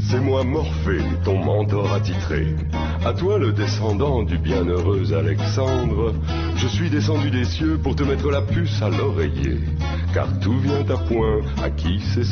C'est moi Morphée, ton mentor attitré. À toi le descendant du bienheureux Alexandre, je suis descendu des cieux pour te mettre la puce à l'oreiller. Car tout vient à point, à qui c'est